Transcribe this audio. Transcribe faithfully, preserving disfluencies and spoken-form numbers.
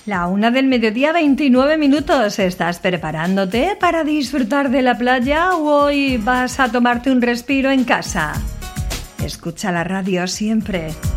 La una del mediodía, veintinueve minutos. ¿Estás preparándote para disfrutar de la playa o hoy vas a tomarte un respiro en casa? Escucha la radio siempre.